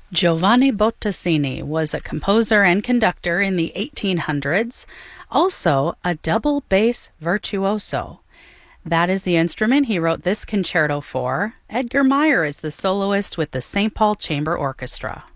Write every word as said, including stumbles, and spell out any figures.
Giovanni Bottesini was a composer and conductor in the eighteen hundreds, also a double bass virtuoso. That is the instrument he wrote this concerto for. Edgar Meyer is the soloist with the Saint Paul Chamber Orchestra.